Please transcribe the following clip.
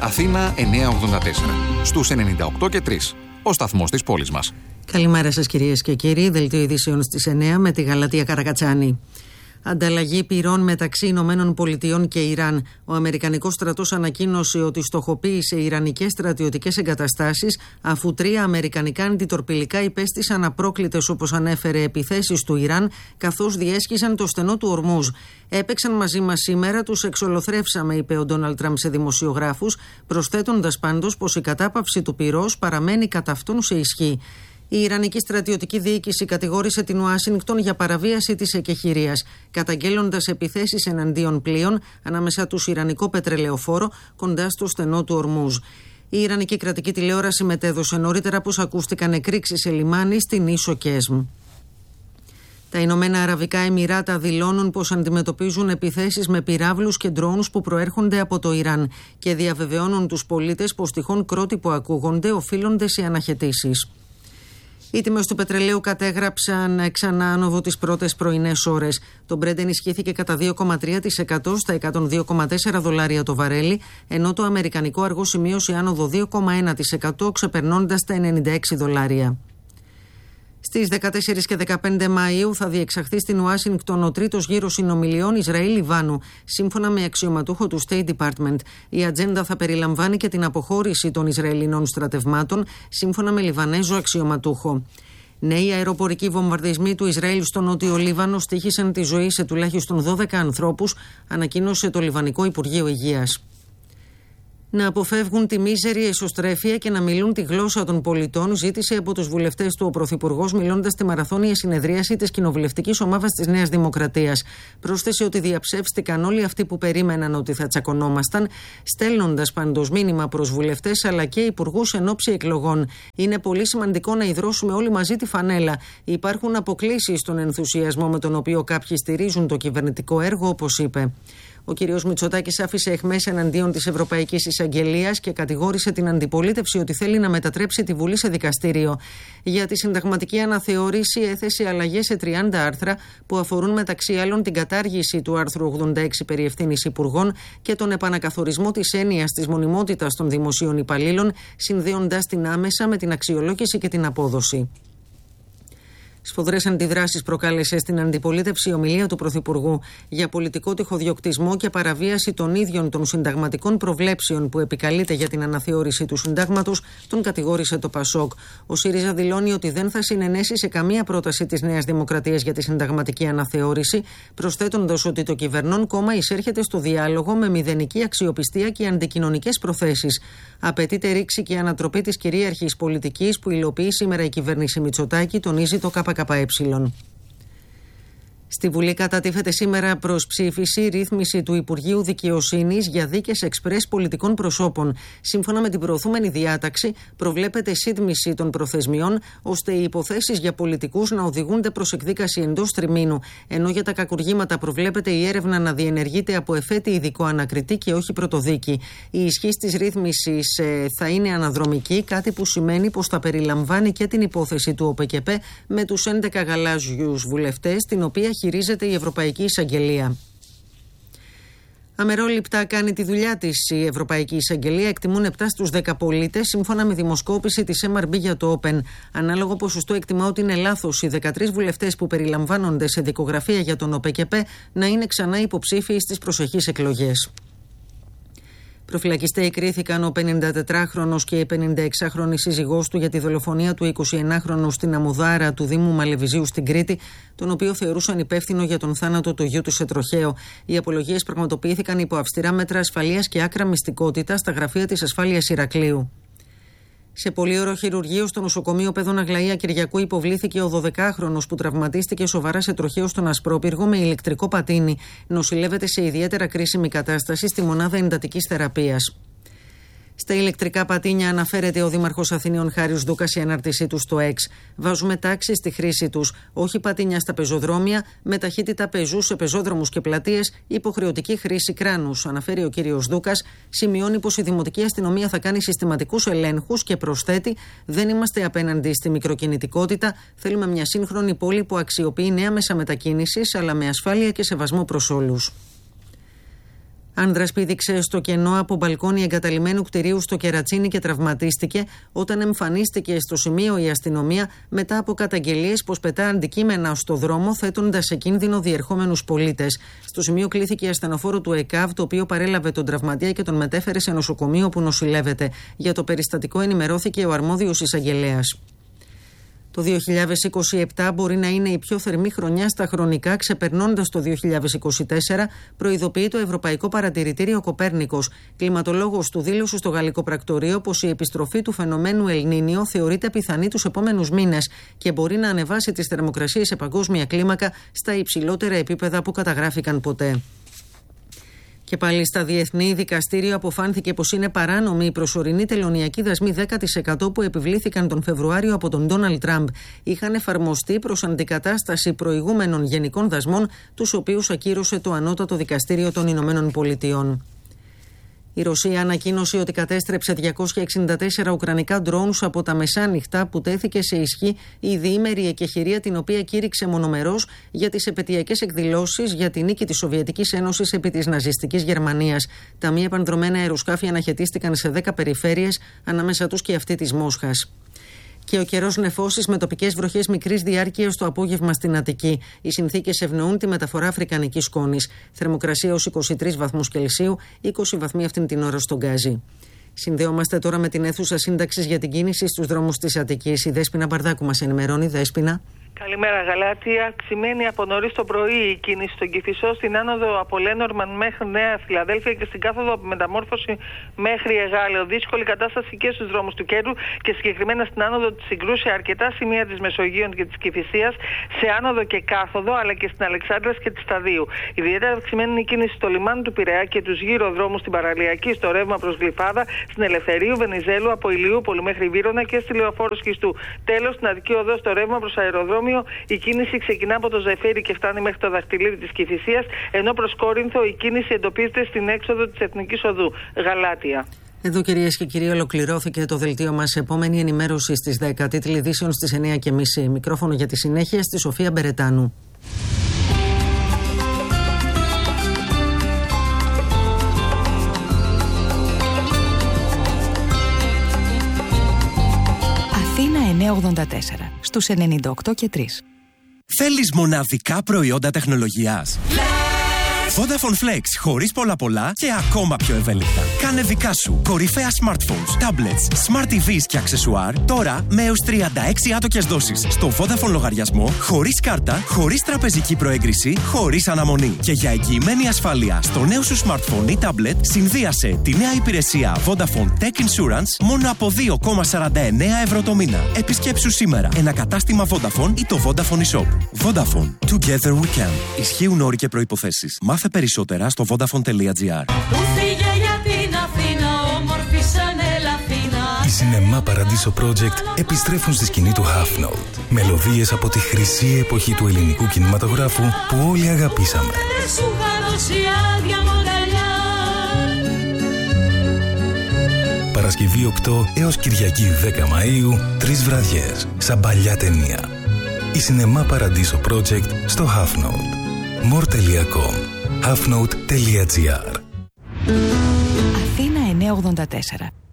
Αθήνα 984. Στους 98 και 3. Ο σταθμός της πόλης μας. Καλημέρα σας κυρίες και κύριοι. Δελτίο ειδήσεων στις 9 με τη Γαλατεία Καρακατσάνη. Ανταλλαγή πυρών μεταξύ Ηνωμένων Πολιτειών και Ιράν. Ο Αμερικανικός στρατός ανακοίνωσε ότι στοχοποίησε ιρανικές στρατιωτικές εγκαταστάσεις, αφού 3 αμερικανικά αντιτορπιλικά υπέστησαν απρόκλητες, όπως ανέφερε, επιθέσεις του Ιράν, καθώς διέσχισαν το στενό του Ορμούζ. Έπαιξαν μαζί μας σήμερα, τους εξολοθρεύσαμε, είπε ο Ντόναλντ Τραμπ σε δημοσιογράφους, προσθέτοντας πάντως πως η κατάπαυση του πυρός παραμένει κατά αυτόν σε ισχύ. Η Ιρανική στρατιωτική διοίκηση κατηγόρησε την Ουάσιγκτον για παραβίαση της εκεχηρίας, καταγγέλλοντας επιθέσεις εναντίον πλοίων, ανάμεσα τους Ιρανικό πετρελαιοφόρο κοντά στο στενό του Ορμούζ. Η Ιρανική κρατική τηλεόραση μετέδωσε νωρίτερα πως ακούστηκαν εκρήξεις σε λιμάνι στην ίσο Κέσμ. Τα Ηνωμένα Αραβικά Εμιράτα δηλώνουν πως αντιμετωπίζουν επιθέσεις με πυράβλους και ντρόουνς που προέρχονται από το Ιράν και διαβεβαιώνουν τους πολίτες πως τυχόν κρότοι που ακούγονται οφείλονται σε αναχαιτήσεις. Οι τιμές του πετρελαίου κατέγραψαν ξανά άνοδο τις πρώτες πρωινές ώρες. Το Brent ενισχύθηκε κατά 2,3% στα $102,4 το βαρέλι, ενώ το αμερικανικό αργό σημείωσε άνοδο 2,1%, ξεπερνώντας τα $96. Στις 14 και 15 Μαΐου θα διεξαχθεί στην Ουάσιγκτον ο τρίτος γύρος συνομιλιών Ισραήλ-Λιβάνου, σύμφωνα με αξιωματούχο του State Department. Η ατζέντα θα περιλαμβάνει και την αποχώρηση των Ισραηλινών στρατευμάτων, σύμφωνα με Λιβανέζο αξιωματούχο. Νέοι αεροπορικοί βομβαρδισμοί του Ισραήλ στο νότιο Λίβανο στοίχησαν τη ζωή σε τουλάχιστον 12 ανθρώπους, ανακοίνωσε το Λιβανικό Υπουργείο Υγείας. Να αποφεύγουν τη μίζερη εσωστρέφεια και να μιλούν τη γλώσσα των πολιτών, ζήτησε από τους βουλευτές του ο Πρωθυπουργός, μιλώντας στη μαραθώνια συνεδρίαση της κοινοβουλευτικής ομάδας της Νέας Δημοκρατίας. Πρόσθεσε ότι διαψεύστηκαν όλοι αυτοί που περίμεναν ότι θα τσακωνόμασταν, στέλνοντας πάντως μήνυμα προς βουλευτές αλλά και υπουργούς εν ώψη εκλογών. Είναι πολύ σημαντικό να ιδρώσουμε όλοι μαζί τη φανέλα. Υπάρχουν αποκλίσεις στον ενθουσιασμό με τον οποίο κάποιοι στηρίζουν το κυβερνητικό έργο, όπως είπε. Ο κ. Μητσοτάκης άφησε αιχμές εναντίον της Ευρωπαϊκής Εισαγγελίας και κατηγόρησε την αντιπολίτευση ότι θέλει να μετατρέψει τη Βουλή σε δικαστήριο. Για τη συνταγματική αναθεώρηση έθεσε αλλαγές σε 30 άρθρα που αφορούν μεταξύ άλλων την κατάργηση του άρθρου 86 περί ευθύνης υπουργών και τον επανακαθορισμό της έννοιας της μονιμότητας των δημοσίων υπαλλήλων, συνδέοντας την άμεσα με την αξιολόγηση και την απόδοση. Σφοδρές αντιδράσεις προκάλεσε στην αντιπολίτευση η ομιλία του Πρωθυπουργού για πολιτικό τυχοδιοκτισμό και παραβίαση των ίδιων των συνταγματικών προβλέψεων που επικαλείται για την αναθεώρηση του συντάγματος, τον κατηγόρησε το Πασόκ. Ο ΣΥΡΙΖΑ δηλώνει ότι δεν θα συνενέσει σε καμία πρόταση της Νέας Δημοκρατίας για τη συνταγματική αναθεώρηση, προσθέτοντας ότι το κυβερνών κόμμα εισέρχεται στο διάλογο με μηδενική αξιοπιστία και αντικοινωνικές προθέσεις. Απαιτείται ρήξη και ανατροπή της κυρίαρχης πολιτικής που υλοποιεί σήμερα η κυβέρνηση Μητσοτάκη, τονίζει το ΚΚΕ. Στη Βουλή κατατίθεται σήμερα προς ψήφιση ρύθμιση του Υπουργείου Δικαιοσύνης για δίκες εξπρές πολιτικών προσώπων. Σύμφωνα με την προωθούμενη διάταξη, προβλέπεται σύντμηση των προθεσμιών, ώστε οι υποθέσεις για πολιτικούς να οδηγούνται προς εκδίκαση εντός τριμήνου, ενώ για τα κακουργήματα προβλέπεται η έρευνα να διενεργείται από εφέτη ειδικό ανακριτή και όχι πρωτοδίκη. Η ισχύς της ρύθμισης θα είναι αναδρομική, κάτι που σημαίνει πως θα περιλαμβάνει και την υπόθεση του ΟΠΚΕΠ με τους 11 γαλάζιους βουλευτές, την οποία χειρίζεται η Ευρωπαϊκή Εισαγγελία. Αμερόληπτα κάνει τη δουλειά της η Ευρωπαϊκή Εισαγγελία, εκτιμούν 7 στους 10 πολίτες, σύμφωνα με δημοσκόπηση της MRB για το Open. Ανάλογο ποσοστό εκτιμά ότι είναι λάθος οι 13 βουλευτές που περιλαμβάνονται σε δικογραφία για τον ΟΠΚΕΠ να είναι ξανά υποψήφιοι στις προσεχείς εκλογές. Προφυλακιστέοι κρίθηκαν ο 54χρονος και η 56χρονη σύζυγός του για τη δολοφονία του 21χρονου στην Αμμουδάρα του Δήμου Μαλεβιζίου στην Κρήτη, τον οποίο θεωρούσαν υπεύθυνο για τον θάνατο του γιου του σε τροχαίο. Οι απολογίες πραγματοποιήθηκαν υπό αυστηρά μέτρα ασφαλείας και άκρα μυστικότητα στα γραφεία της ασφάλειας Ηρακλείου. Σε πολύωρο χειρουργείο στο νοσοκομείο Παιδών Αγλαία Κυριακού υποβλήθηκε ο 12χρονος που τραυματίστηκε σοβαρά σε τροχαίο στον Ασπρόπυργο με ηλεκτρικό πατίνι. Νοσηλεύεται σε ιδιαίτερα κρίσιμη κατάσταση στη μονάδα εντατικής θεραπείας. Στα ηλεκτρικά πατίνια αναφέρεται ο Δήμαρχος Αθηνίων Χάριος Δούκας η ανάρτησή του στο X. Βάζουμε τάξη στη χρήση τους. Όχι πατίνια στα πεζοδρόμια, με ταχύτητα πεζού σε πεζόδρομους και πλατείες, υποχρεωτική χρήση κράνους, αναφέρει ο κύριος Δούκας. Σημειώνει πως η Δημοτική Αστυνομία θα κάνει συστηματικούς ελέγχους και προσθέτει: δεν είμαστε απέναντι στη μικροκινητικότητα. Θέλουμε μια σύγχρονη πόλη που αξιοποιεί νέα μέσα μετακίνησης, αλλά με ασφάλεια και σεβασμό προς όλους. Άνδρας πήδηξε στο κενό από μπαλκόνι εγκαταλειμμένου κτηρίου στο Κερατσίνι και τραυματίστηκε όταν εμφανίστηκε στο σημείο η αστυνομία μετά από καταγγελίες πως πετά αντικείμενα στο δρόμο, θέτοντας σε κίνδυνο διερχόμενους πολίτες. Στο σημείο κλήθηκε ασθενοφόρο του ΕΚΑΒ, το οποίο παρέλαβε τον τραυματία και τον μετέφερε σε νοσοκομείο που νοσηλεύεται. Για το περιστατικό ενημερώθηκε ο αρμόδιος εισαγγελέας. Το 2027 μπορεί να είναι η πιο θερμή χρονιά στα χρονικά, ξεπερνώντας το 2024, προειδοποιεί το Ευρωπαϊκό Παρατηρητήριο Κοπέρνικος. Κλιματολόγος του δήλωσε στο Γαλλικό Πρακτορείο πως η επιστροφή του φαινομένου El Niño θεωρείται πιθανή τους επόμενους μήνες και μπορεί να ανεβάσει τις θερμοκρασίες σε παγκόσμια κλίμακα στα υψηλότερα επίπεδα που καταγράφηκαν ποτέ. Και πάλι στα διεθνή, δικαστήριο αποφάνθηκε πως είναι παράνομοι οι προσωρινοί τελωνειακοί δασμοί 10% που επιβλήθηκαν τον Φεβρουάριο από τον Ντόναλντ Τραμπ. Είχαν εφαρμοστεί προς αντικατάσταση προηγούμενων γενικών δασμών, τους οποίους ακύρωσε το Ανώτατο Δικαστήριο των Ηνωμένων Πολιτειών. Η Ρωσία ανακοίνωσε ότι κατέστρεψε 264 ουκρανικά ντρόουνς από τα μεσάνυχτα που τέθηκε σε ισχύ η διήμερη εκεχηρία, την οποία κήρυξε μονομερός για τις επετειακές εκδηλώσεις για τη νίκη της Σοβιετικής Ένωσης επί της ναζιστικής Γερμανίας. Τα μη επανδρομένα αεροσκάφη αναχαιτίστηκαν σε 10 περιφέρειες, ανάμεσα τους και αυτή της Μόσχας. Και ο καιρός νεφώσεις με τοπικές βροχές μικρής διάρκειας το απόγευμα στην Αττική. Οι συνθήκες ευνοούν τη μεταφορά αφρικανικής σκόνης. Θερμοκρασία ως 23 βαθμούς Κελσίου, 20 βαθμοί αυτήν την ώρα στον Γκάζι. Συνδεόμαστε τώρα με την αίθουσα σύνταξης για την κίνηση στους δρόμους της Αττικής. Η Δέσποινα Μπαρδάκου μας ενημερώνει. Δέσποινα. Καλημέρα Γαλάτια. Αυξημένη από νωρίς το πρωί η κίνηση στον Κηφισό, στην άνοδο από Λένορμαν μέχρι Νέα Φιλαδέλφια και στην κάθοδο από Μεταμόρφωση μέχρι Εγάλεο. Δύσκολη κατάσταση και στους δρόμους του κέντρου και συγκεκριμένα στην άνοδο της Συγκρού σε αρκετά σημεία της Μεσογείων και της Κηφισίας, σε άνοδο και κάθοδο, αλλά και στην Αλεξάνδρας και της Σταδίου. Ιδιαίτερα αυξημένη είναι η κίνηση στο λιμάνι του Πειραιά και τους γύρω δρόμους στην Παραλιακή, στο ρεύμα προς Γλυφάδα, στην Ελευθερίου, Βενιζέλου, από Ηλιούπολη μέχρι Βύρωνα και στη Λεωφόρο Σχιστού. Τέλος, στην Αττική Οδό, στο ρεύμα προς αεροδρόμιο. Η κίνηση ξεκινά από το Ζεφύρι και φτάνει μέχρι το Δαχτυλίδι της Κηφισίας, ενώ προς Κόρινθο η κίνηση εντοπίζεται στην έξοδο της Εθνικής Οδού. Γαλάτια. Εδώ, κυρίες και κύριοι, ολοκληρώθηκε το δελτίο μας. Επόμενη ενημέρωση στις 10. Τίτλοι ειδήσεων στις 9:30. Μικρόφωνο για τη συνέχεια στη Σοφία Μπερετάνου. Αθήνα 984 στους 98,3. Θέλεις μοναδικά προϊόντα τεχνολογίας? Vodafone Flex, χωρίς πολλά και ακόμα πιο ευέλικτα. Κάνε δικά σου κορυφαία smartphones, tablets, smart TVs και αξεσουάρ τώρα με έως 36 άτοκες δόσεις στο Vodafone λογαριασμό, χωρίς κάρτα, χωρίς τραπεζική προέγκριση, χωρίς αναμονή. Και για εγγυημένη ασφάλεια στο νέο σου smartphone ή tablet, συνδύασε τη νέα υπηρεσία Vodafone Tech Insurance μόνο από 2,49 ευρώ το μήνα. Επισκέψου σήμερα ένα κατάστημα Vodafone ή το Vodafone eShop. Vodafone. Together we can. Ισχύουν όροι και προϋποθέσεις. Μάθε περισσότερα στο vodafone.gr. Οι Σινεμά Παραντίσο Project επιστρέφουν στη σκηνή του Half Note. Μελωδίες από τη χρυσή εποχή του ελληνικού κινηματογράφου που όλοι αγαπήσαμε. Παρασκευή 8 έως Κυριακή 10 Μαΐου, 3 βραδιές, σαν παλιά ταινία. Η Σινεμά Παραντίσο Project στο Half Note. more.com halfnote.gr. Αθήνα 984.